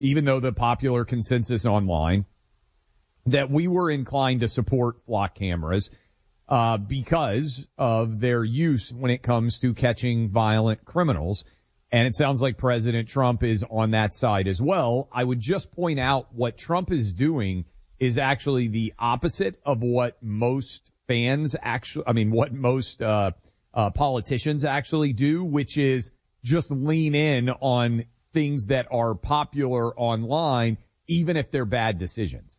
even though the popular consensus online, that we were inclined to support flock cameras because of their use when it comes to catching violent criminals. And it sounds like President Trump is on that side as well. I would just point out what Trump is doing is actually the opposite of what most politicians actually do, which is just lean in on things that are popular online, even if they're bad decisions.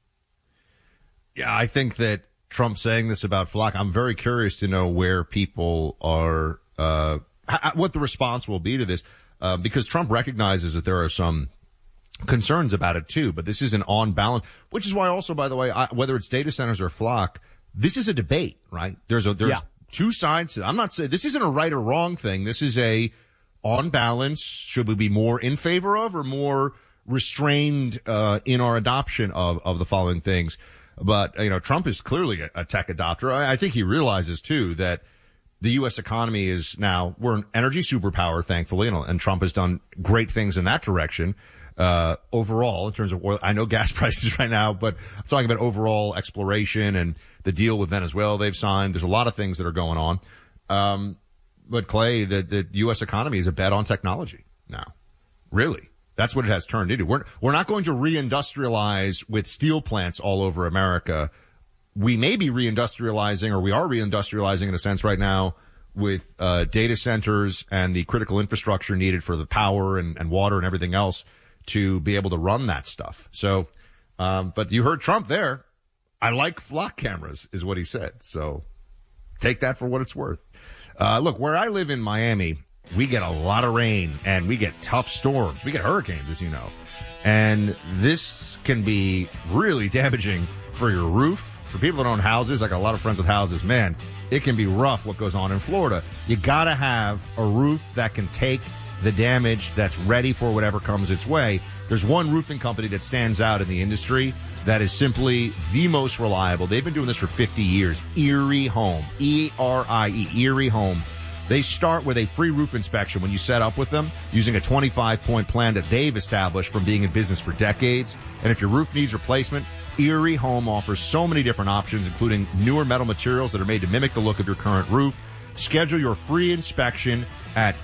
Yeah, I think that Trump saying this about flock, I'm very curious to know where people are, what the response will be to this. Because Trump recognizes that there are some concerns about it too, but this is an on balance, which is why also, by the way, whether it's data centers or flock, this is a debate, right? There's two sides. I'm not saying this isn't a right or wrong thing. This is a on balance. Should we be more in favor of or more restrained, in our adoption of the following things? But, Trump is clearly a tech adopter. I think he realizes too that the U.S. economy is now, we're an energy superpower, thankfully, and Trump has done great things in that direction, overall, in terms of oil. I know gas prices right now, but I'm talking about overall exploration and the deal with Venezuela they've signed. There's a lot of things that are going on. But Clay, the U.S. economy is a bet on technology now. Really. That's what it has turned into. We're not going to reindustrialize with steel plants all over America. We may be reindustrializing, or we are reindustrializing in a sense right now with data centers and the critical infrastructure needed for the power and water and everything else to be able to run that stuff. So, but you heard Trump there. I like flock cameras is what he said. So take that for what it's worth. Look, where I live in Miami, we get a lot of rain and we get tough storms. We get hurricanes, as you know. And this can be really damaging for your roof. For people that own houses, I got a lot of friends with houses, man, it can be rough what goes on in Florida. You gotta have a roof that can take the damage, that's ready for whatever comes its way. There's one roofing company that stands out in the industry that is simply the most reliable. They've been doing this for 50 years. Erie Home. E-R-I-E. Erie Home. They start with a free roof inspection when you set up with them using a 25-point plan that they've established from being in business for decades. And if your roof needs replacement, Erie Home offers so many different options, including newer metal materials that are made to mimic the look of your current roof. Schedule your free inspection at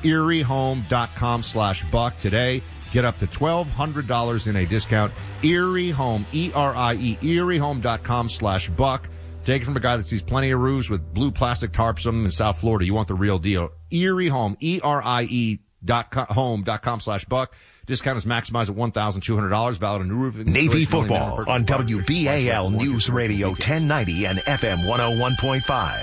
eriehome.com/buck today. Get up to $1,200 in a discount. Erie Home, E-R-I-E, eriehome.com/buck. Take it from a guy that sees plenty of roofs with blue plastic tarps on them in South Florida. You want the real deal. Erie Home, home.com/buck. Discount is maximized at $1,200. Valid on new roofing. Navy football on WBAL News Radio 1090 and FM 101.5.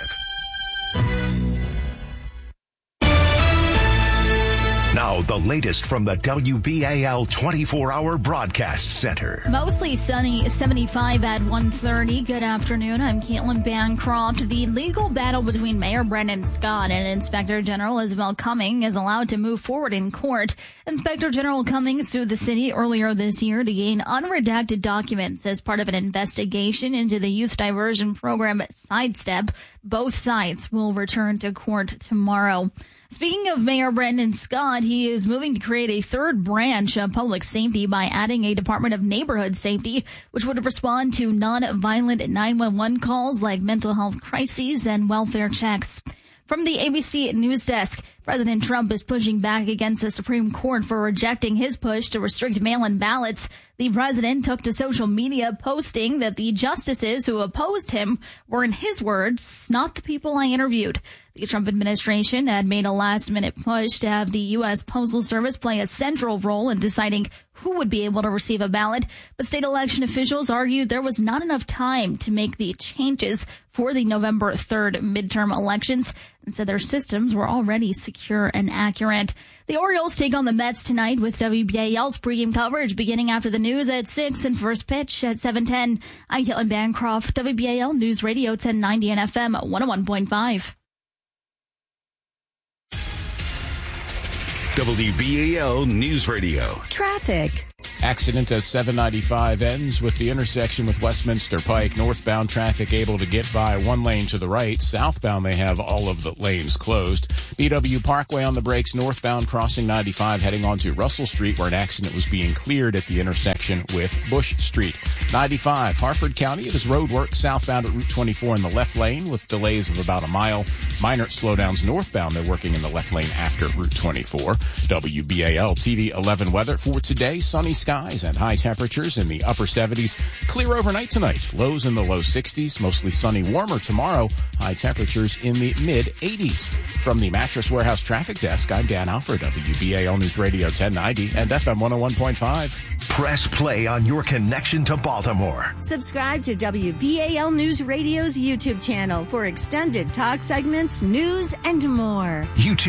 Now, the latest from the WBAL 24-hour broadcast center. Mostly sunny, 75 at 1:30. Good afternoon. I'm Caitlin Bancroft. The legal battle between Mayor Brendan Scott and Inspector General Isabel Cumming is allowed to move forward in court. Inspector General Cumming sued the city earlier this year to gain unredacted documents as part of an investigation into the youth diversion program Sidestep. Both sides will return to court tomorrow. Speaking of Mayor Brendan Scott, he is moving to create a third branch of public safety by adding a Department of Neighborhood Safety, which would respond to non-violent 911 calls like mental health crises and welfare checks. From the ABC News Desk, President Trump is pushing back against the Supreme Court for rejecting his push to restrict mail-in ballots. The president took to social media posting that the justices who opposed him were, in his words, not the people I interviewed. The Trump administration had made a last-minute push to have the U.S. Postal Service play a central role in deciding who would be able to receive a ballot, but state election officials argued there was not enough time to make the changes for the November 3rd midterm elections, and said their systems were already secure and accurate. The Orioles take on the Mets tonight with WBAL's pregame coverage beginning after the news at 6 and first pitch at 7:10. I'm Caitlin Bancroft, WBAL News Radio 1090 and FM 101.5. WBAL News Radio. Traffic. Accident as 795 ends with the intersection with Westminster Pike. Northbound traffic able to get by one lane to the right. Southbound, they have all of the lanes closed. BW Parkway on the brakes. Northbound crossing 95 heading onto Russell Street where an accident was being cleared at the intersection with Bush Street. 95, Harford County. It is road work southbound at Route 24 in the left lane with delays of about a mile. Minor slowdowns northbound. They're working in the left lane after Route 24. WBAL TV 11 weather for today. Sunny skies and high temperatures in the upper 70s. Clear overnight tonight. Lows in the low 60s. Mostly sunny, warmer tomorrow. High temperatures in the mid 80s. From the Mattress Warehouse Traffic Desk, I'm Dan Alford, WBAL News Radio 1090 and FM 101.5. Press play on your connection to Baltimore. Subscribe to WBAL News Radio's YouTube channel for extended talk segments, news, and more.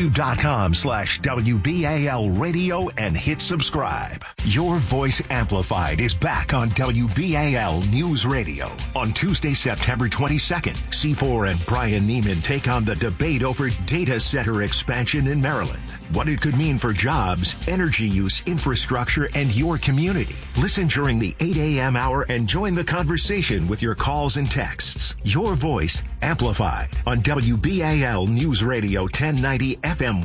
YouTube.com/WBAL Radio and hit subscribe. Your voice amplified is back on WBAL News Radio. On Tuesday, September 22nd, C4 and Brian Neiman take on the debate over data center expansion in Maryland. What it could mean for jobs, energy use, infrastructure, and your community. Listen during the 8 a.m. hour and join the conversation with your calls and texts. Your voice amplified on WBAL News Radio 1090 FM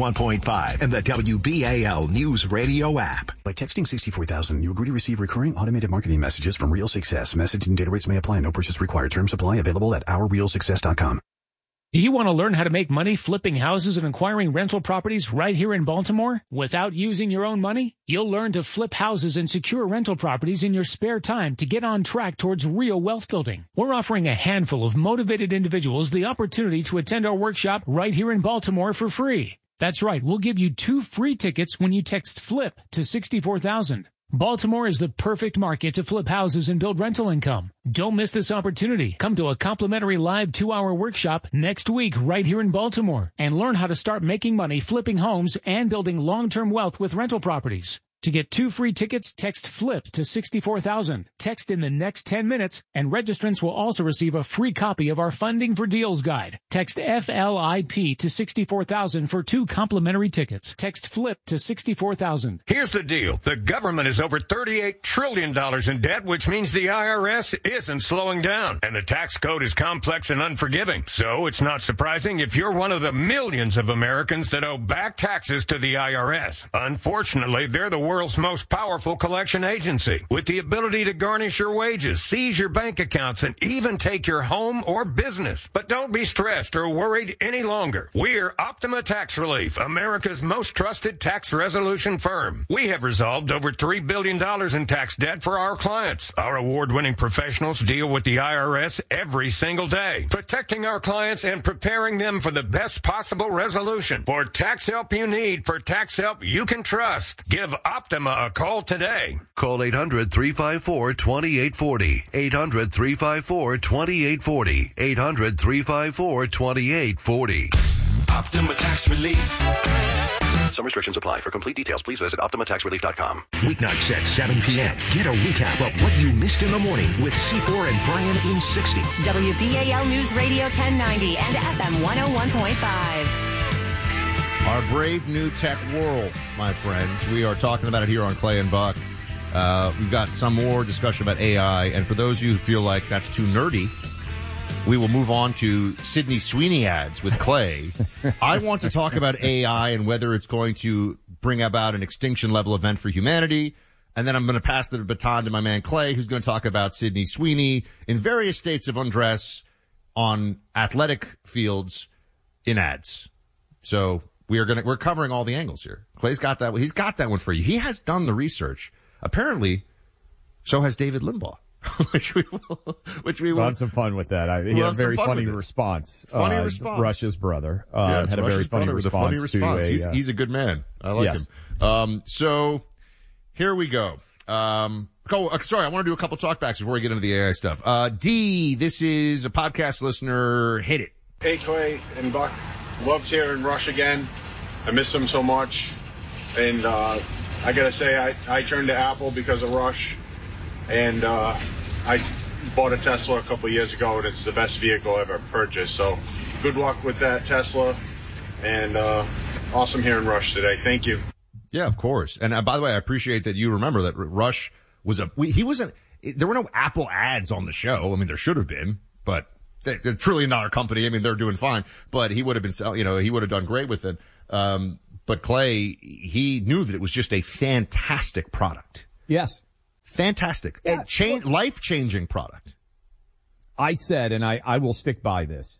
101.5 and the WBAL News Radio app. By texting 64,000, you agree to receive recurring automated marketing messages from Real Success. Message and data rates may apply. No purchase required. Terms apply. Available at ourrealsuccess.com. Do you want to learn how to make money flipping houses and acquiring rental properties right here in Baltimore without using your own money? You'll learn to flip houses and secure rental properties in your spare time to get on track towards real wealth building. We're offering a handful of motivated individuals the opportunity to attend our workshop right here in Baltimore for free. That's right. We'll give you 2 free tickets when you text FLIP to 64,000. Baltimore is the perfect market to flip houses and build rental income. Don't miss this opportunity. Come to a complimentary live 2-hour workshop next week right here in Baltimore and learn how to start making money flipping homes and building long-term wealth with rental properties. To get 2 free tickets, text FLIP to 64,000. Text in the next 10 minutes, and registrants will also receive a free copy of our Funding for Deals guide. Text FLIP to 64,000 for 2 complimentary tickets. Text FLIP to 64,000. Here's the deal. The government is over $38 trillion in debt, which means the IRS isn't slowing down. And the tax code is complex and unforgiving. So it's not surprising if you're one of the millions of Americans that owe back taxes to the IRS. Unfortunately, they're the world's most powerful collection agency with the ability to garnish your wages, seize your bank accounts, and even take your home or business. But don't be stressed or worried any longer. We're Optima Tax Relief, America's most trusted tax resolution firm. We have resolved over $3 billion in tax debt for our clients. Our award-winning professionals deal with the IRS every single day, protecting our clients and preparing them for the best possible resolution. For tax help you need, for tax help you can trust, give Optima a call today. Call 800-354-2840. 800-354-2840. 800-354-2840. Optima Tax Relief. Some restrictions apply. For complete details, please visit OptimaTaxRelief.com. Weeknights at 7 p.m. Get a recap of what you missed in the morning with C4 and Brian in 60. WBAL News Radio 1090 and FM 101.5. Our brave new tech world, my friends. We are talking about it here on Clay and Buck. We've got some more discussion about AI, and for those of you who feel like that's too nerdy, we will move on to Sydney Sweeney ads with Clay. I want to talk about AI and whether it's going to bring about an extinction-level event for humanity, and then I'm going to pass the baton to my man Clay, who's going to talk about Sydney Sweeney in various states of undress on athletic fields in ads. So we're covering all the angles here. Clay's got that. He's got that one for you. He has done the research. Apparently, so has David Limbaugh, which we will. We'll have some fun with that. He had a very funny response. Funny response. Rush's brother Yes, had a very funny response. He's a good man. I like him. So here we go. Sorry, I want to do a couple talkbacks before we get into the AI stuff. D, this is a podcast listener. Hit it. Hey, Clay and Buck. Loved hearing Rush again. I miss him so much. And I got to say, I turned to Apple because of Rush. And I bought a Tesla a couple years ago, and it's the best vehicle I've ever purchased. So good luck with that Tesla. And awesome hearing Rush today. Thank you. Yeah, of course. And by the way, I appreciate that you remember that Rush was there were no Apple ads on the show. I mean, there should have been, but they're a $1 trillion company. I mean, they're doing fine, but he would have been, he would have done great with it. But Clay, he knew that it was just a fantastic product. Yes. Fantastic. Yeah. Life-changing product. I said, and I will stick by this.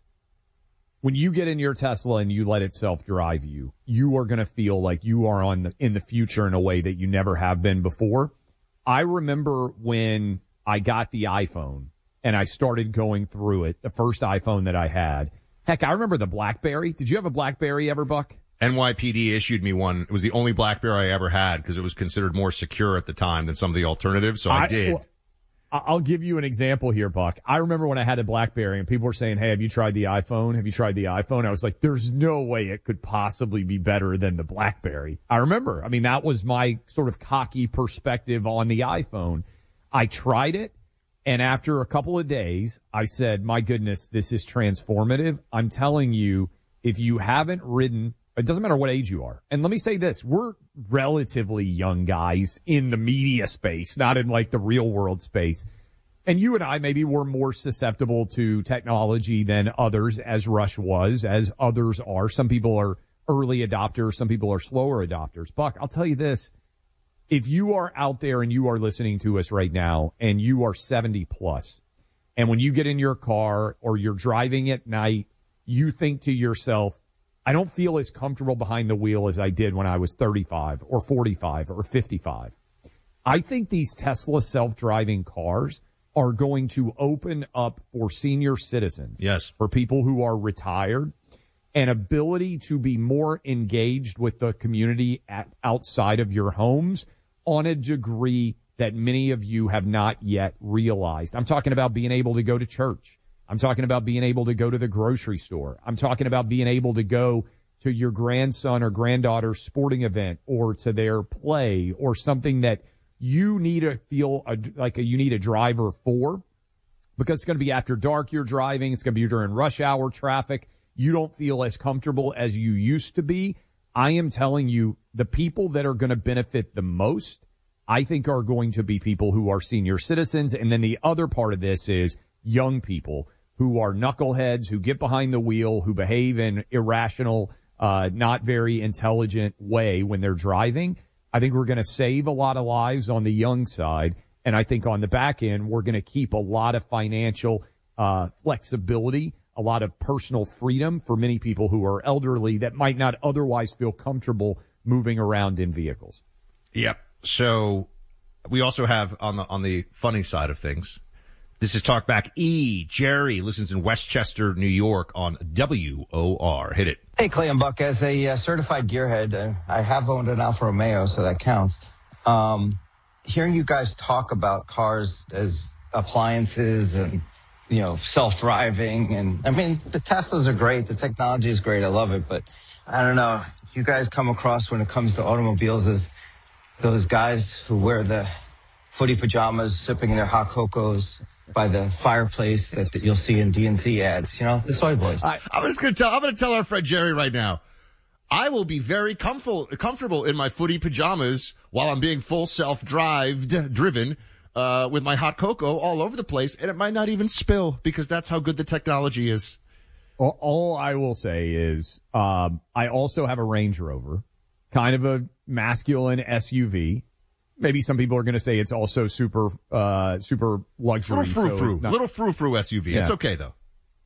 When you get in your Tesla and you let it self-drive you, you are going to feel like you are in the future in a way that you never have been before. I remember when I got the iPhone and I started going through it, the first iPhone that I had. Heck, I remember the BlackBerry. Did you have a BlackBerry ever, Buck? NYPD issued me one. It was the only BlackBerry I ever had because it was considered more secure at the time than some of the alternatives, so I did. Well, I'll give you an example here, Buck. I remember when I had a BlackBerry and people were saying, hey, have you tried the iPhone? Have you tried the iPhone? I was like, there's no way it could possibly be better than the BlackBerry. I remember. I mean, that was my sort of cocky perspective on the iPhone. I tried it, and after a couple of days, I said, my goodness, this is transformative. I'm telling you, if you haven't ridden, it doesn't matter what age you are. And let me say this, we're relatively young guys in the media space, not in like the real world space. And you and I maybe were more susceptible to technology than others, as Rush was, as others are. Some people are early adopters. Some people are slower adopters. Buck, I'll tell you this. If you are out there and you are listening to us right now and you are 70 plus, and when you get in your car or you're driving at night, you think to yourself, I don't feel as comfortable behind the wheel as I did when I was 35 or 45 or 55. I think these Tesla self-driving cars are going to open up for senior citizens. Yes. For people who are retired, an ability to be more engaged with the community outside of your homes on a degree that many of you have not yet realized. I'm talking about being able to go to church. I'm talking about being able to go to the grocery store. I'm talking about being able to go to your grandson or granddaughter's sporting event or to their play or something that you need to feel like you need a driver for, because it's going to be after dark you're driving. It's going to be during rush hour traffic. You don't feel as comfortable as you used to be. I am telling you, the people that are going to benefit the most, I think, are going to be people who are senior citizens. And then the other part of this is young people who are knuckleheads, who get behind the wheel, who behave in irrational, not very intelligent way when they're driving. I think we're going to save a lot of lives on the young side. And I think on the back end, we're going to keep a lot of financial flexibility, a lot of personal freedom for many people who are elderly that might not otherwise feel comfortable moving around in vehicles. Yep. So we also have on the funny side of things, this is Talkback E. Jerry listens in Westchester, New York on WOR. Hit it. Hey, Clay and Buck. As a certified gearhead, I have owned an Alfa Romeo, so that counts. Hearing you guys talk about cars as appliances and, self-driving, and I mean, the Teslas are great. The technology is great. I love it. But I don't know. You guys come across when it comes to automobiles as those guys who wear the footy pajamas, sipping their hot cocos by the fireplace that you'll see in DNC ads, the soy boys. I'm going to tell our friend Jerry right now, I will be very comfortable in my footy pajamas while I'm being full driven, with my hot cocoa all over the place, and it might not even spill because that's how good the technology is. All I will say is, I also have a Range Rover, kind of a masculine SUV. Maybe some people are going to say it's also super luxury. Little frou-frou SUV. Yeah. It's okay, though.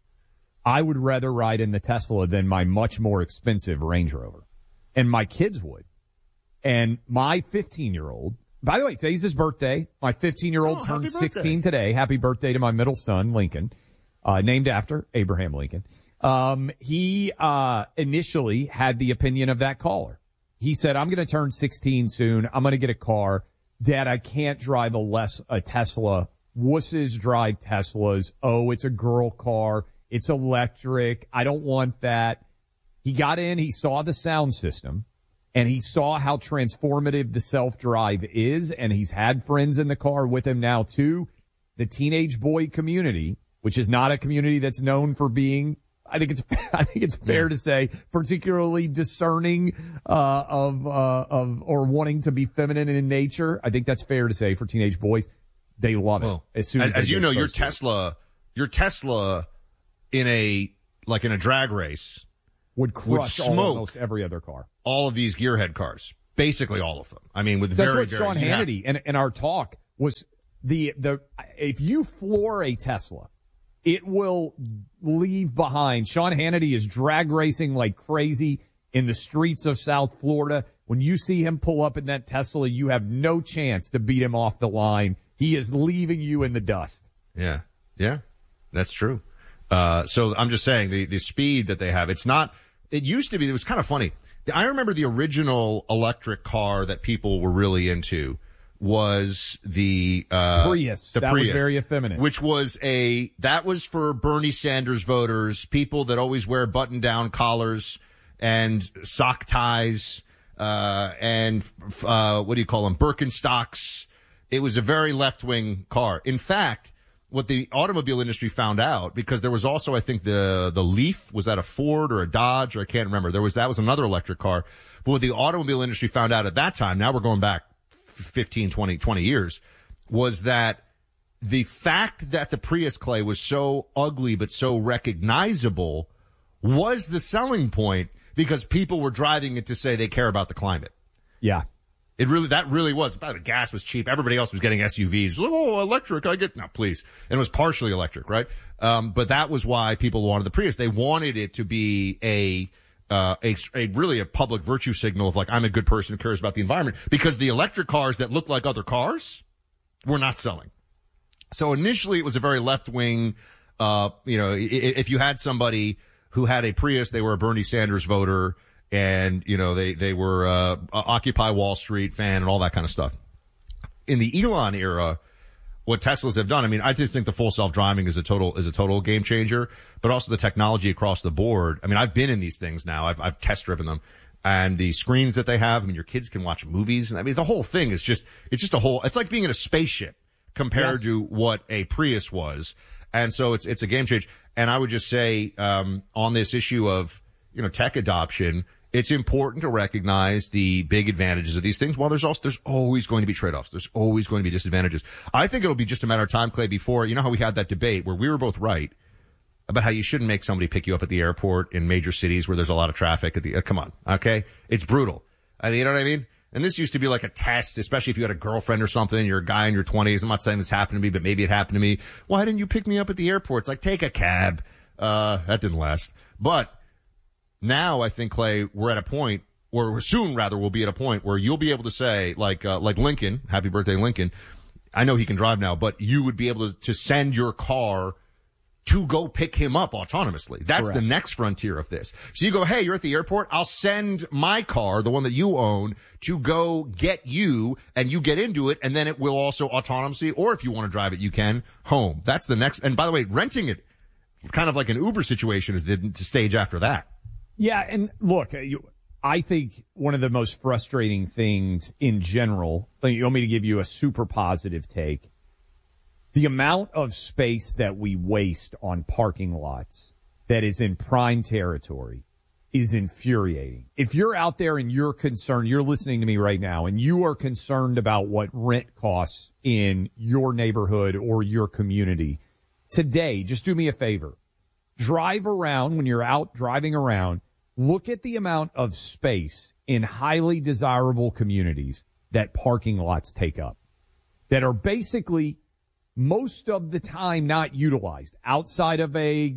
I would rather ride in the Tesla than my much more expensive Range Rover. And my kids would. And my 15-year-old, by the way, today's his birthday. My 15-year-old turned 16 today. Happy birthday to my middle son, Lincoln, named after Abraham Lincoln. He initially had the opinion of that caller. He said, I'm going to turn 16 soon. I'm going to get a car. Dad, I can't drive a Tesla. Wusses drive Teslas. Oh, it's a girl car. It's electric. I don't want that. He got in. He saw the sound system, and he saw how transformative the self-drive is, and he's had friends in the car with him now, too. The teenage boy community, which is not a community that's known for being I think it's fair to say, particularly discerning of or wanting to be feminine in nature. I think that's fair to say for teenage boys. They love it. As soon as you know, your Tesla in a drag race would crush almost every other car. All of these gearhead cars, basically all of them. I mean, with that's very, what Sean very, Hannity and our talk was the if you floor a Tesla, it will leave behind. Sean Hannity is drag racing like crazy in the streets of South Florida. When you see him pull up in that Tesla, you have no chance to beat him off the line. He is leaving you in the dust. Yeah, that's true. So I'm just saying the speed that they have, it used to be, it was kind of funny. I remember the original electric car that people were really into was the Prius. The that Prius, was very effeminate. Which was that was for Bernie Sanders voters, people that always wear button-down collars and sock ties, and what do you call them? Birkenstocks. It was a very left-wing car. In fact, what the automobile industry found out, because there was also, I think, the Leaf, was that a Ford or a Dodge, or I can't remember. That was another electric car. But what the automobile industry found out at that time, now we're going back 15, 20 years, was that the fact that the Prius, Clay, was so ugly but so recognizable was the selling point, because people were driving it to say they care about the climate. Yeah. That really was. The gas was cheap. Everybody else was getting SUVs. Like, oh, electric. No, please. And it was partially electric, right? But that was why people wanted the Prius. They wanted it to be a really a public virtue signal of like, I'm a good person who cares about the environment, because the electric cars that looked like other cars were not selling. So initially it was a very left wing, if you had somebody who had a Prius, they were a Bernie Sanders voter, and, they were, Occupy Wall Street fan and all that kind of stuff. In the Elon era, what Teslas have done, I mean, I just think the full self-driving is a total game changer, but also the technology across the board. I mean, I've been in these things now. I've test driven them, and the screens that they have. I mean, your kids can watch movies. I mean, the whole thing is it's like being in a spaceship compared to what a Prius was. And so it's a game change. And I would just say, on this issue of, tech adoption, it's important to recognize the big advantages of these things, while there's always going to be trade-offs. There's always going to be disadvantages. I think it'll be just a matter of time, Clay, before, how we had that debate where we were both right about how you shouldn't make somebody pick you up at the airport in major cities where there's a lot of traffic come on, okay? It's brutal. I mean, you know what I mean? And this used to be like a test, especially if you had a girlfriend or something, you're a guy in your 20s. I'm not saying this happened to me, but maybe it happened to me. Why didn't you pick me up at the airport? It's like, take a cab. That didn't last. But now I think, Clay, we're at a point, or soon rather we'll be at a point where you'll be able to say, like Lincoln, happy birthday Lincoln, I know he can drive now, but you would be able to send your car to go pick him up autonomously. That's correct. The next frontier of this. So you go, hey, you're at the airport, I'll send my car, the one that you own, to go get you, and you get into it, and then it will also autonomously, or if you want to drive it, you can, home. That's the next, and by the way, renting it, kind of like an Uber situation, is the stage after that. Yeah, and look, I think one of the most frustrating things in general, you want me to give you a super positive take, the amount of space that we waste on parking lots that is in prime territory is infuriating. If you're out there and you're concerned, you're listening to me right now, and you are concerned about what rent costs in your neighborhood or your community, today, just do me a favor. Drive around when you're out driving around. Look at the amount of space in highly desirable communities that parking lots take up, that are basically most of the time not utilized outside of a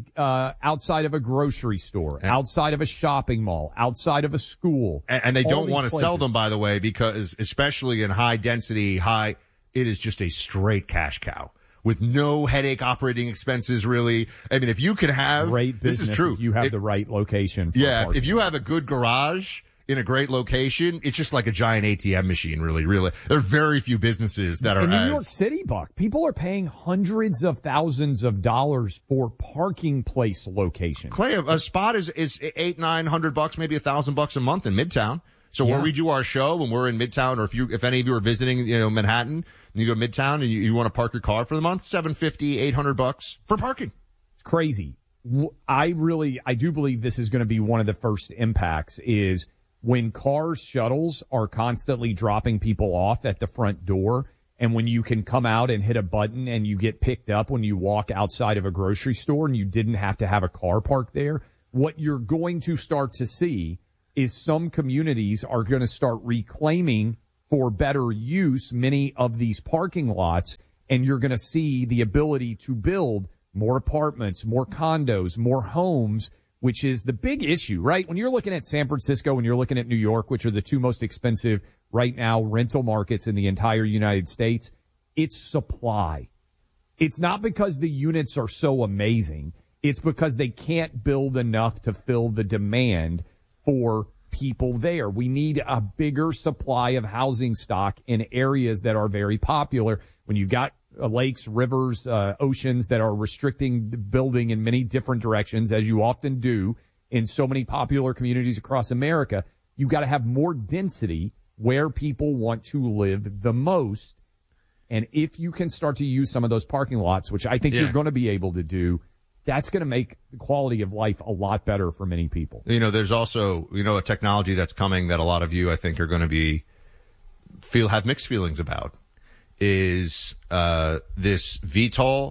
grocery store, outside of a shopping mall, outside of a school. And they don't want to sell them, by the way, because especially in high density, it is just a straight cash cow with no headache operating expenses, really. I mean, if you can have great business, this is true. If you have the right location. Yeah. If you have a good garage in a great location, it's just like a giant ATM machine, really. There are very few businesses that are in New York City, Buck. People are paying hundreds of thousands of dollars for parking place locations. Clay, a spot is $800-900, maybe $1,000 a month in Midtown. So where we do our show, when we're in Midtown, or if any of you are visiting, Manhattan, and you go to Midtown and you want to park your car for the month, $750-800 for parking. It's crazy. I do believe this is going to be one of the first impacts is when cars, shuttles are constantly dropping people off at the front door. And when you can come out and hit a button and you get picked up when you walk outside of a grocery store and you didn't have to have a car parked there, what you're going to start to see is some communities are going to start reclaiming for better use many of these parking lots. And you're going to see the ability to build more apartments, more condos, more homes, which is the big issue, right? When you're looking at San Francisco, when you're looking at New York, which are the two most expensive right now rental markets in the entire United States, it's supply. It's not because the units are so amazing. It's because they can't build enough to fill the demand for people there. We need a bigger supply of housing stock in areas that are very popular. When you've got lakes, rivers, oceans that are restricting the building in many different directions, as you often do in so many popular communities across America, you got to have more density where people want to live the most. And if you can start to use some of those parking lots, which I think you're going to be able to do, that's going to make the quality of life a lot better for many people. There's also, a technology that's coming that a lot of you, I think, are going to have mixed feelings about is, this VTOL,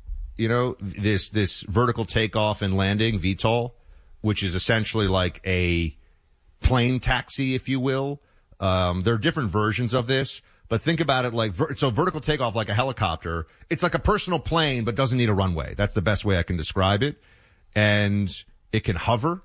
this vertical takeoff and landing VTOL, which is essentially like a plane taxi, if you will. There are different versions of this, but think about it like, so vertical takeoff like a helicopter. It's like a personal plane, but doesn't need a runway. That's the best way I can describe it. And it can hover.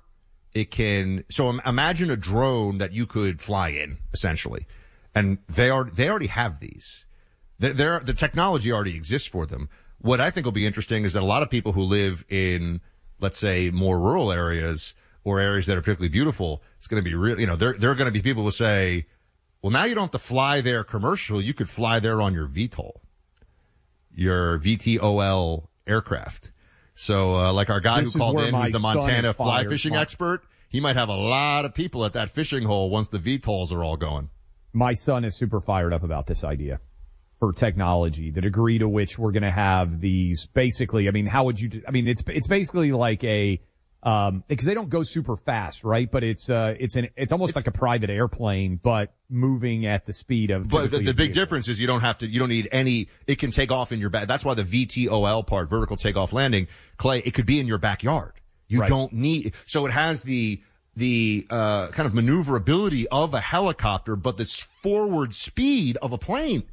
So imagine a drone that you could fly in, essentially. And they already have these. The technology already exists for them. What I think will be interesting is that a lot of people who live in, let's say, more rural areas or areas that are particularly beautiful, it's going to be real, there are going to be people who say, well, now you don't have to fly there commercial. You could fly there on your VTOL, your VTOL aircraft. So, like our guy who called in, who's the Montana fly fishing expert, he might have a lot of people at that fishing hole once the VTOLs are all going. My son is super fired up about this idea for technology, the degree to which we're going to have these basically, how would you, it's basically like a, because they don't go super fast, right? But it's almost like a private airplane, but moving at the speed of. But the big difference is you don't need any. It can take off in your back. That's why the VTOL part, vertical takeoff landing, Clay, it could be in your backyard. You don't need. So it has the kind of maneuverability of a helicopter, but the forward speed of a plane.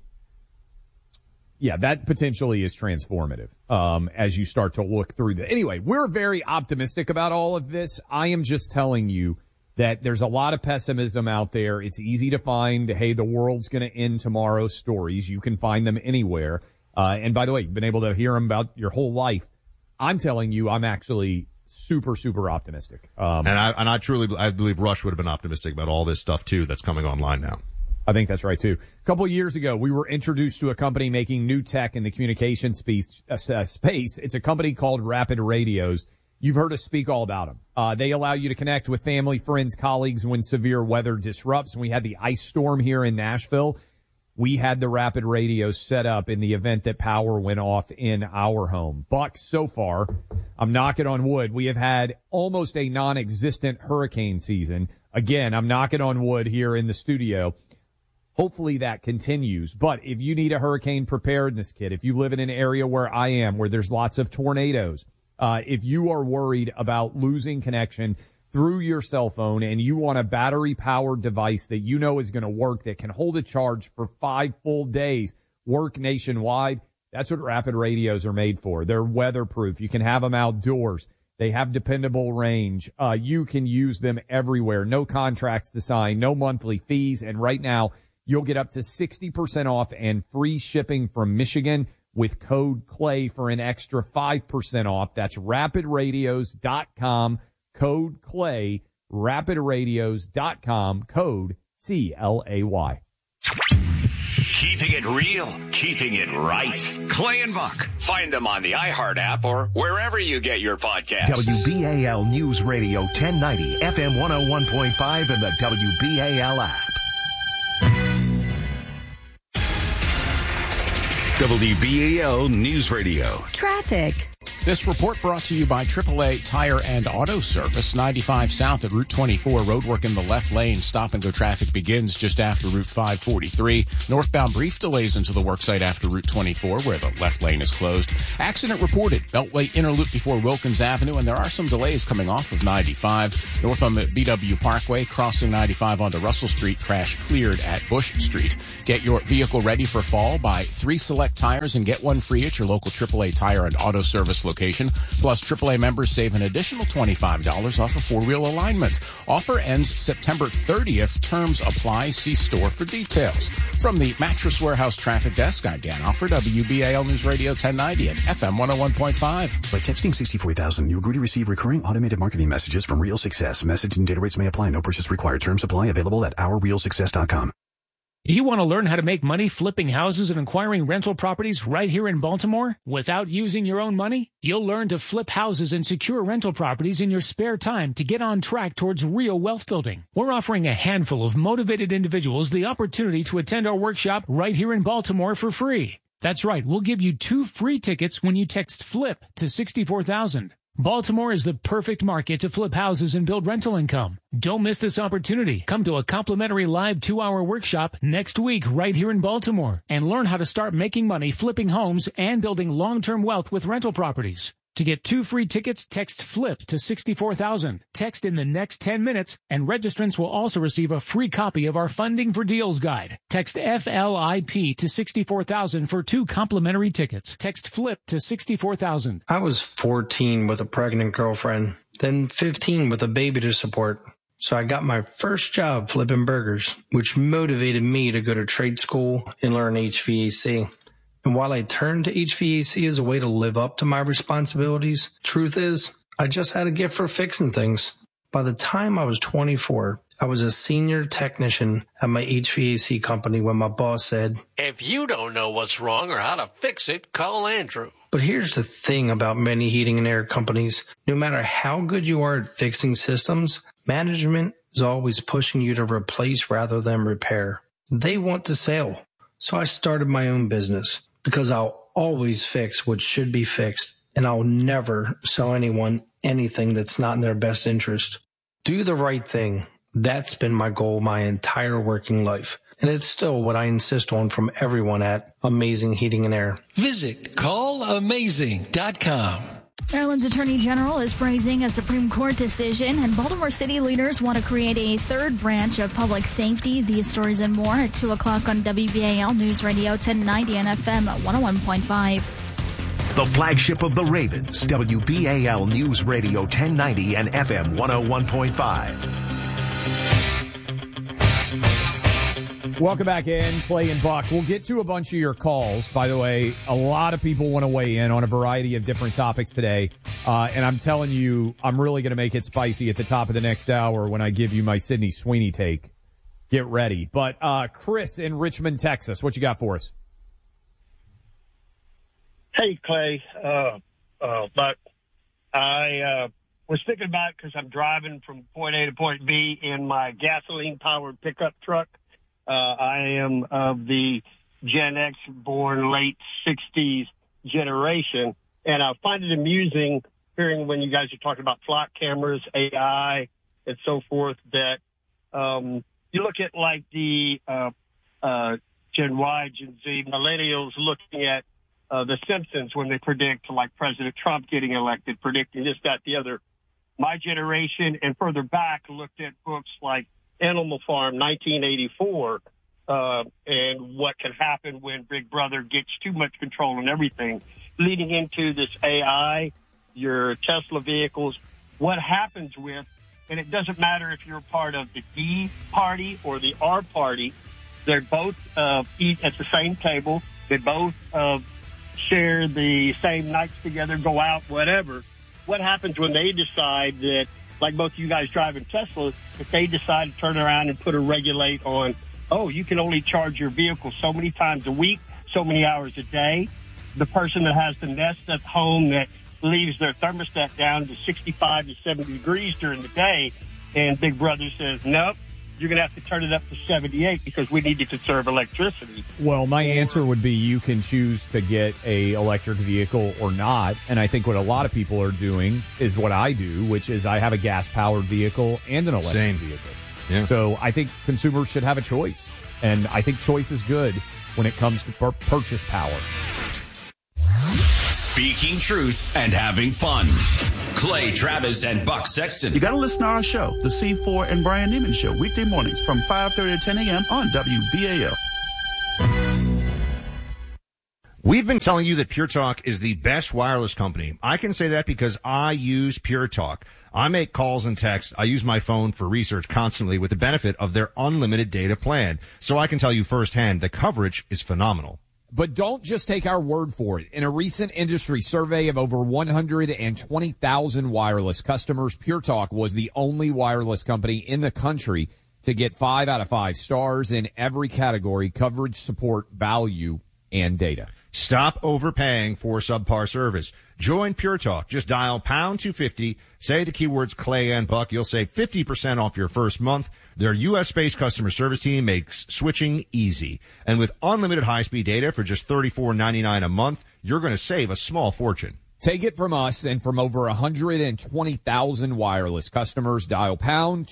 Yeah, that potentially is transformative as you start to look through the. Anyway, we're very optimistic about all of this. I am just telling you that there's a lot of pessimism out there. It's easy to find, hey, the world's going to end tomorrow stories. You can find them anywhere. And by the way, you've been able to hear them about your whole life. I'm telling you, I'm actually super, super optimistic. And I believe Rush would have been optimistic about all this stuff too that's coming online now. I think that's right, too. A couple of years ago, we were introduced to a company making new tech in the communication space. It's a company called Rapid Radios. You've heard us speak all about them. They allow you to connect with family, friends, colleagues when severe weather disrupts. When we had the ice storm here in Nashville, we had the Rapid Radios set up in the event that power went off in our home. Buck, so far, I'm knocking on wood, we have had almost a non-existent hurricane season. Again, I'm knocking on wood here in the studio. Hopefully that continues. But if you need a hurricane preparedness kit, if you live in an area where I am, where there's lots of tornadoes, if you are worried about losing connection through your cell phone and you want a battery-powered device that you know is going to work, that can hold a charge for 5 full days, work nationwide, that's what Rapid Radios are made for. They're weatherproof. You can have them outdoors. They have dependable range. You can use them everywhere. No contracts to sign, no monthly fees, and right now, you'll get up to 60% off and free shipping from Michigan with code CLAY for an extra 5% off. That's rapidradios.com, code CLAY, rapidradios.com, code CLAY. Keeping it real, keeping it right. Clay and Buck. Find them on the iHeart app or wherever you get your podcasts. WBAL News Radio 1090, FM 101.5, and the WBAL app. WBAL News Radio. Traffic. This report brought to you by AAA Tire and Auto Service. 95 south at Route 24. Roadwork in the left lane. Stop-and-go traffic begins just after Route 543. Northbound brief delays into the worksite after Route 24, where the left lane is closed. Accident reported. Beltway inner loop before Wilkins Avenue, and there are some delays coming off of 95. North on the BW Parkway, crossing 95 onto Russell Street. Crash cleared at Bush Street. Get your vehicle ready for fall. Buy 3 select tires and get one free at your local AAA Tire and Auto Service location. Plus, AAA members save an additional $25 off a 4-wheel alignment. Offer ends September 30th. Terms apply. See store for details. From the Mattress Warehouse Traffic Desk, I'm Dan Alford, WBAL News Radio 1090 and FM 101.5. By texting 64000, you agree to receive recurring automated marketing messages from Real Success. Message and data rates may apply. No purchase required. Terms apply. Available at ourrealsuccess.com. Do you want to learn how to make money flipping houses and acquiring rental properties right here in Baltimore without using your own money? You'll learn to flip houses and secure rental properties in your spare time to get on track towards real wealth building. We're offering a handful of motivated individuals the opportunity to attend our workshop right here in Baltimore for free. That's right. We'll give you 2 free tickets when you text FLIP to 64,000. Baltimore is the perfect market to flip houses and build rental income. Don't miss this opportunity. Come to a complimentary live 2-hour workshop next week right here in Baltimore and learn how to start making money flipping homes and building long-term wealth with rental properties. To get 2 free tickets, text FLIP to 64,000. Text in the next 10 minutes, and registrants will also receive a free copy of our Funding for Deals guide. Text FLIP to 64,000 for 2 complimentary tickets. Text FLIP to 64,000. I was 14 with a pregnant girlfriend, then 15 with a baby to support. So I got my first job flipping burgers, which motivated me to go to trade school and learn HVAC. And while I turned to HVAC as a way to live up to my responsibilities, truth is, I just had a gift for fixing things. By the time I was 24, I was a senior technician at my HVAC company when my boss said, "If you don't know what's wrong or how to fix it, call Andrew." But here's the thing about many heating and air companies. No matter how good you are at fixing systems, management is always pushing you to replace rather than repair. They want to sell. So I started my own business. Because I'll always fix what should be fixed, and I'll never sell anyone anything that's not in their best interest. Do the right thing. That's been my goal my entire working life, and it's still what I insist on from everyone at Amazing Heating and Air. Visit callamazing.com. Maryland's Attorney General is praising a Supreme Court decision, and Baltimore City leaders want to create a 3rd branch of public safety. These stories and more at 2 o'clock on WBAL News Radio 1090 and FM 101.5. The flagship of the Ravens, WBAL News Radio 1090 and FM 101.5. Welcome back in, Clay and Buck. We'll get to a bunch of your calls. By the way, a lot of people want to weigh in on a variety of different topics today. And I'm telling you, I'm really going to make it spicy at the top of the next hour when I give you my Sydney Sweeney take. Get ready. But Chris in Richmond, Texas, what you got for us? Hey, Clay. Buck, I was thinking about it because I'm driving from point A to point B in my gasoline-powered pickup truck. I am of the Gen X born late 60s generation, and I find it amusing hearing when you guys are talking about flock cameras, AI, and so forth, that you look at like the Gen Y, Gen Z, millennials looking at The Simpsons when they predict like President Trump getting elected, predicting this, that, the other. My generation and further back looked at books like Animal Farm, 1984, and what can happen when Big Brother gets too much control on everything, leading into this AI, your Tesla vehicles, what happens with, and it doesn't matter if you're part of the D party or the R party, they both eat at the same table, they both share the same nights together, go out, whatever. What happens when they decide that, like both of you guys driving Teslas, if they decide to turn around and put a regulate on, oh, you can only charge your vehicle so many times a week, so many hours a day. The person that has the Nest at home that leaves their thermostat down to 65 to 70 degrees during the day, and Big Brother says, nope, you're going to have to turn it up to 78 because we need to conserve electricity. Well, my answer would be you can choose to get a electric vehicle or not. And I think what a lot of people are doing is what I do, which is I have a gas-powered vehicle and an electric vehicle. Yeah. So I think consumers should have a choice. And I think choice is good when it comes to purchase power. Speaking truth and having fun. Clay Travis and Buck Sexton. You got to listen to our show, the C4 and Brian Neiman Show, weekday mornings from 5:30 to 10 a.m. on WBAL. We've been telling you that Pure Talk is the best wireless company. I can say that because I use Pure Talk. I make calls and texts. I use my phone for research constantly with the benefit of their unlimited data plan. So I can tell you firsthand, the coverage is phenomenal. But don't just take our word for it. In a recent industry survey of over 120,000 wireless customers, Pure Talk was the only wireless company in the country to get 5 out of 5 stars in every category: coverage, support, value, and data. Stop overpaying for subpar service. Join Pure Talk. Just dial pound 250, say the keywords Clay and Buck. You'll save 50% off your first month. Their U.S.-based customer service team makes switching easy. And with unlimited high-speed data for just $34.99 a month, you're going to save a small fortune. Take it from us and from over 120,000 wireless customers. Dial pound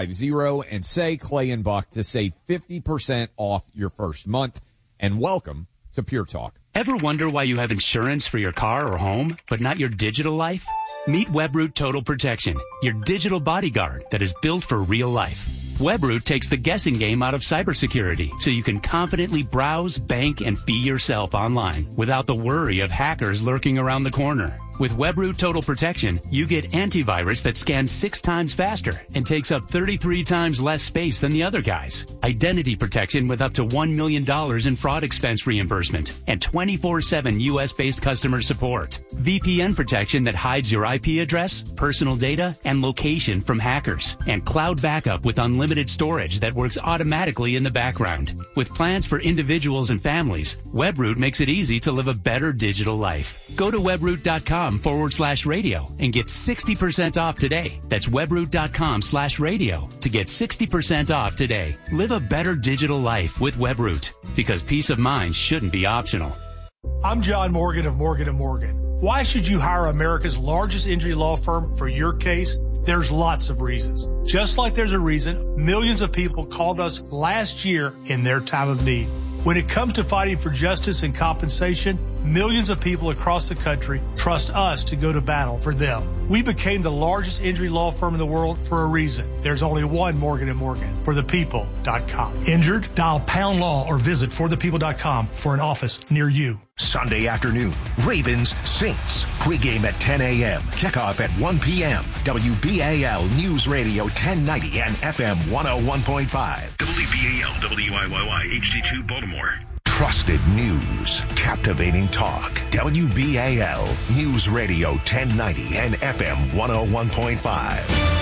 250 and say Clay and Buck to save 50% off your first month. And welcome to Pure Talk. Ever wonder why you have insurance for your car or home, but not your digital life? Meet WebRoot Total Protection, your digital bodyguard that is built for real life. WebRoot takes the guessing game out of cybersecurity so you can confidently browse, bank, and be yourself online without the worry of hackers lurking around the corner. With WebRoot Total Protection, you get antivirus that scans 6 times faster and takes up 33 times less space than the other guys. Identity protection with up to $1 million in fraud expense reimbursement and 24/7 U.S.-based customer support. VPN protection that hides your IP address, personal data, and location from hackers. And cloud backup with unlimited storage that works automatically in the background. With plans for individuals and families, WebRoot makes it easy to live a better digital life. Go to webroot.com/radio and get 60% off today. That's webroot.com/radio to get 60% off today. Live a better digital life with WebRoot, because peace of mind shouldn't be optional. I'm John Morgan of Morgan & Morgan. Why should you hire America's largest injury law firm for your case? There's lots of reasons. Just like there's a reason millions of people called us last year in their time of need. When it comes to fighting for justice and compensation, millions of people across the country trust us to go to battle for them. We became the largest injury law firm in the world for a reason. There's only one Morgan & Morgan, forthepeople.com. Injured? Dial pound law or visit forthepeople.com for an office near you. Sunday afternoon, Ravens Saints. Pregame at 10 a.m. Kickoff at 1 p.m. WBAL News Radio 1090 and FM 101.5. WBAL WIYY HD2 Baltimore. Trusted news, captivating talk. WBAL News Radio 1090 and FM 101.5.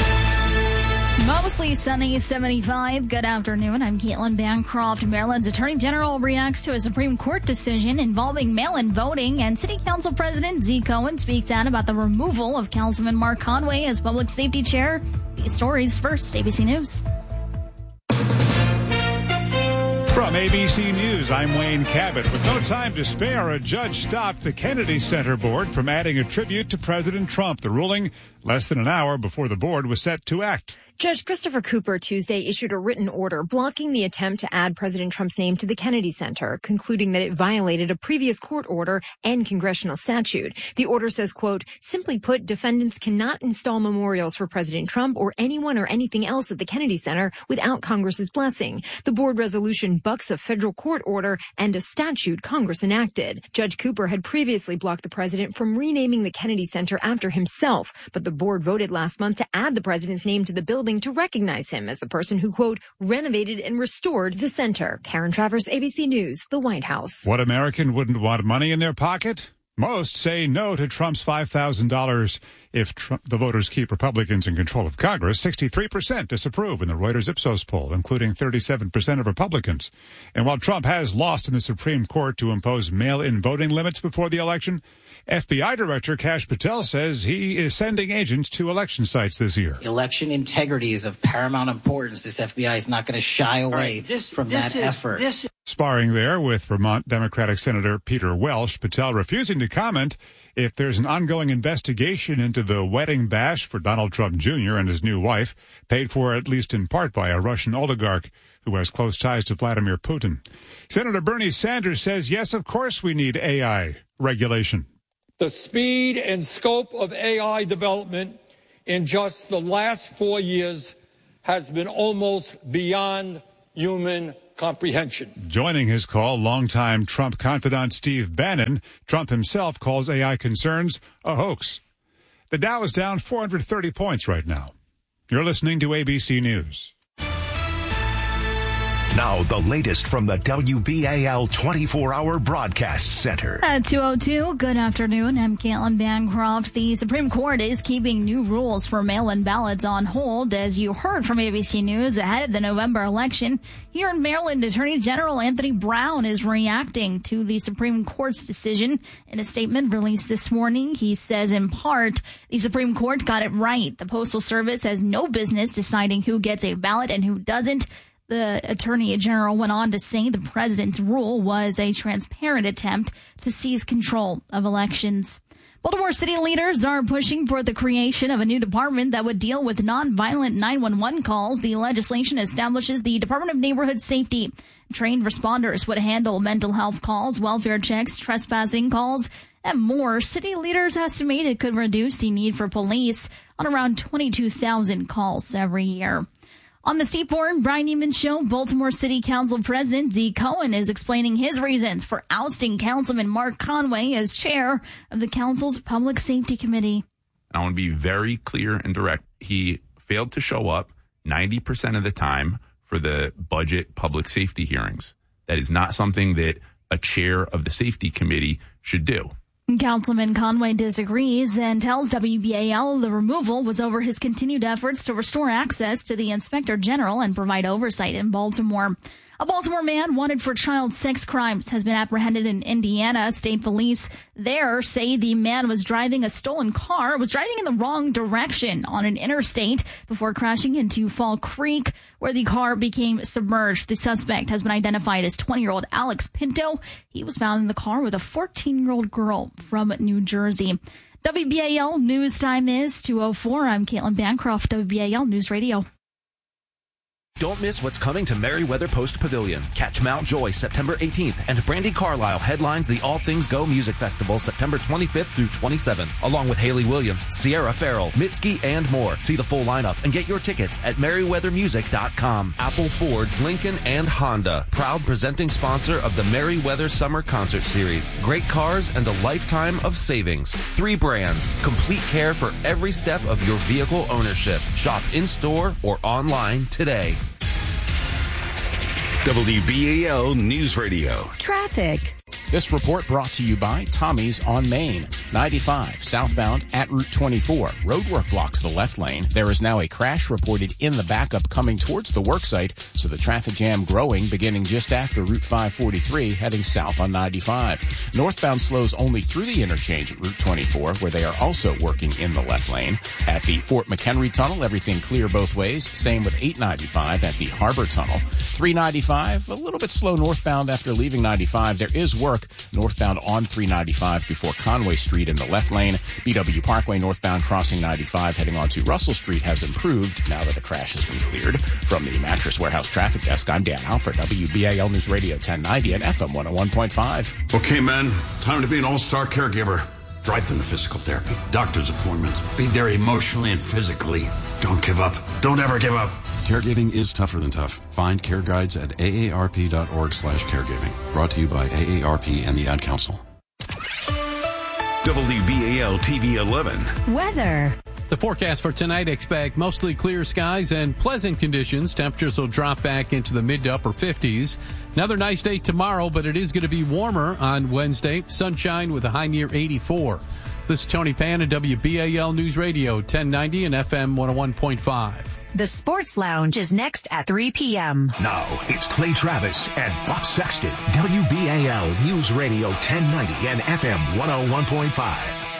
Mostly sunny, 75. Good afternoon. I'm Caitlin Bancroft. Maryland's Attorney General reacts to a Supreme Court decision involving mail-in voting, and City Council President Z. Cohen speaks out about the removal of Councilman Mark Conway as Public Safety Chair. These stories first, ABC News. From ABC News, I'm Wayne Cabot. With no time to spare, a judge stopped the Kennedy Center Board from adding a tribute to President Trump. The ruling less than an hour before the board was set to act. Judge Christopher Cooper Tuesday issued a written order blocking the attempt to add President Trump's name to the Kennedy Center, concluding that it violated a previous court order and congressional statute. The order says, quote, simply put, defendants cannot install memorials for President Trump or anyone or anything else at the Kennedy Center without Congress's blessing. The board resolution bucks a federal court order and a statute Congress enacted. Judge Cooper had previously blocked the president from renaming the Kennedy Center after himself, but the board voted last month to add the president's name to the building to recognize him as the person who, quote, renovated and restored the center. Karen Travers, ABC News, the White House. What American wouldn't want money in their pocket? Most say no to Trump's $5,000 if the voters keep Republicans in control of Congress. 63% disapprove in the Reuters Ipsos poll, including 37% of Republicans. And while Trump has lost in the Supreme Court to impose mail-in voting limits before the election, FBI Director Kash Patel says he is sending agents to election sites this year. Election integrity is of paramount importance. This FBI is not going to shy away from that effort. Sparring there with Vermont Democratic Senator Peter Welch, Patel refusing to comment if there's an ongoing investigation into the wedding bash for Donald Trump Jr. and his new wife, paid for at least in part by a Russian oligarch who has close ties to Vladimir Putin. Senator Bernie Sanders says, yes, of course we need AI regulation. The speed and scope of AI development in just the last 4 years has been almost beyond human comprehension. Joining his call, longtime Trump confidant Steve Bannon. Trump himself calls AI concerns a hoax. The Dow is down 430 points right now. You're listening to ABC News. Now, the latest from the WBAL 24-hour broadcast center. At 2:02, good afternoon. I'm Caitlin Bancroft. The Supreme Court is keeping new rules for mail-in ballots on hold. As you heard from ABC News, ahead of the November election, here in Maryland, Attorney General Anthony Brown is reacting to the Supreme Court's decision. In a statement released this morning, he says, in part, the Supreme Court got it right. The Postal Service has no business deciding who gets a ballot and who doesn't. The Attorney General went on to say the president's rule was a transparent attempt to seize control of elections. Baltimore city leaders are pushing for the creation of a new department that would deal with nonviolent 911 calls. The legislation establishes the Department of Neighborhood Safety. Trained responders would handle mental health calls, welfare checks, trespassing calls, and more. City leaders estimate it could reduce the need for police on around 22,000 calls every year. On the C4 and Brian Neiman Show, Baltimore City Council President Dee Cohen is explaining his reasons for ousting Councilman Mark Conway as chair of the council's Public Safety Committee. I want to be very clear and direct. He failed to show up 90% of the time for the budget public safety hearings. That is not something that a chair of the safety committee should do. Councilman Conway disagrees and tells WBAL the removal was over his continued efforts to restore access to the Inspector General and provide oversight in Baltimore. A Baltimore man wanted for child sex crimes has been apprehended in Indiana. State police there say the man was driving a stolen car, was driving in the wrong direction on an interstate before crashing into Fall Creek, where the car became submerged. The suspect has been identified as 20-year-old Alex Pinto. He was found in the car with a 14-year-old girl from New Jersey. WBAL news time is 2:04. I'm Caitlin Bancroft, WBAL News Radio. Don't miss what's coming to Merriweather Post Pavilion. Catch Mount Joy September 18th, and Brandi Carlisle headlines the All Things Go Music Festival September 25th through 27th, along with Haley Williams, Sierra Farrell, Mitski, and more. See the full lineup and get your tickets at merriweathermusic.com. Apple, Ford, Lincoln, and Honda, proud presenting sponsor of the Merriweather Summer Concert Series. Great cars and a lifetime of savings. 3 brands, complete care for every step of your vehicle ownership. Shop in-store or online today. WBAL News Radio. Traffic. This report brought to you by Tommy's on Main. 95 southbound at Route 24. Roadwork blocks the left lane. There is now a crash reported in the backup coming towards the worksite, so the traffic jam growing beginning just after Route 543 heading south on 95. Northbound slows only through the interchange at Route 24, where they are also working in the left lane. At the Fort McHenry Tunnel, everything clear both ways. Same with 895 at the Harbor Tunnel. 395, a little bit slow northbound after leaving 95. There is work northbound on 395 before Conway Street in the left lane. BW Parkway northbound crossing 95 heading onto Russell Street has improved now that the crash has been cleared. From the Mattress Warehouse Traffic Desk, I'm Dan Halford, WBAL News Radio 1090 and FM 101.5. Okay, men, time to be an all-star caregiver. Drive them to physical therapy, doctor's appointments, be there emotionally and physically. Don't give up. Don't ever give up. Caregiving is tougher than tough. Find care guides at aarp.org/caregiving. Brought to you by AARP and the Ad Council. WBAL TV 11. Weather. The forecast for tonight, expect mostly clear skies and pleasant conditions. Temperatures will drop back into the mid to upper 50s. Another nice day tomorrow, but it is going to be warmer on Wednesday. Sunshine with a high near 84. This is Tony Pan at WBAL News Radio, 1090 and FM 101.5. The Sports Lounge is next at 3 p.m. Now, it's Clay Travis and Buck Sexton. WBAL News Radio 1090 and FM 101.5.